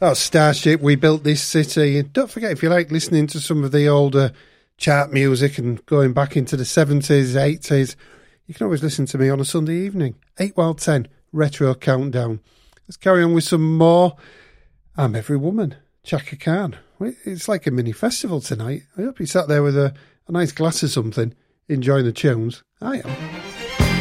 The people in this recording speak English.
Oh, Starship, We Built This City. And don't forget, if you like listening to some of the older chart music and going back into the 70s, 80s, you can always listen to me on a Sunday evening. 8 while 10, Retro Countdown. Let's carry on with some more. I'm Every Woman, Chaka Khan. It's like a mini festival tonight. I hope you sat there with a nice glass of something, enjoying the tunes. I am.